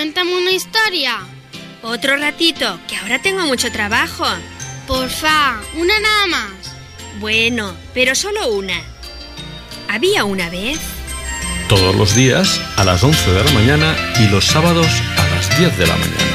cuéntame una historia. Otro ratito, que ahora tengo mucho trabajo. Porfa, una nada más. Bueno, pero solo una. Había una vez... Todos los días a las 11 de la mañana y los sábados a las 10 de la mañana.